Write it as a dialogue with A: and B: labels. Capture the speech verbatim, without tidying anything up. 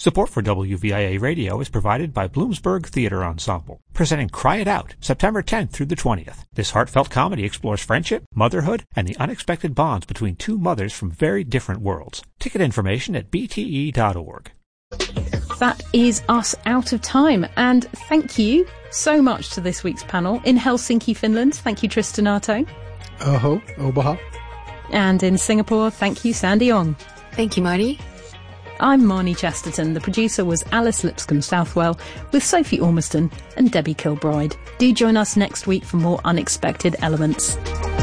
A: Support for W V I A Radio is provided by Bloomsburg Theatre Ensemble, presenting Cry It Out, September tenth through the twentieth. This heartfelt comedy explores friendship, motherhood, and the unexpected bonds between two mothers from very different worlds. Ticket information at b t e dot org.
B: That is us out of time, and thank you so much to this week's panel. In Helsinki, Finland, thank you, Tristan Arto.
C: Oho, obaha.
B: And in Singapore, thank you, Sandy Ong.
D: Thank you, Marty.
B: I'm Marnie Chesterton. The producer was Alice Lipscomb Southwell, with Sophie Ormiston and Debbie Kilbride. Do join us next week for more Unexpected Elements.